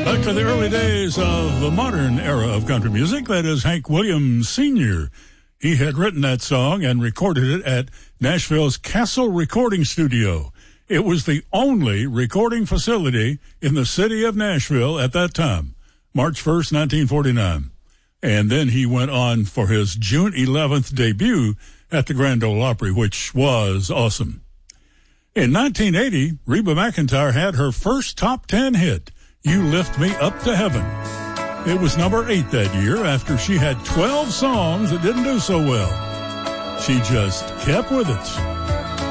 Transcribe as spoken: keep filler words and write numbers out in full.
Back to the early days of the modern era of country music, that is Hank Williams Senior He had written that song and recorded it at Nashville's Castle Recording Studio. It was the only recording facility in the city of Nashville at that time, March first, nineteen forty-nine. And then he went on for his June eleventh debut at the Grand Ole Opry, which was awesome. In nineteen eighty, Reba McEntire had her first top ten hit, You Lift Me Up to Heaven. It was number eight that year after she had twelve songs that didn't do so well. She just kept with it.